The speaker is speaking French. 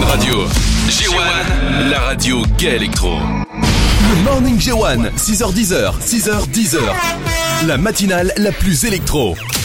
radio. G1, la radio gay électro. Le Morning G1, 6h10, 6h10. La matinale la plus électro.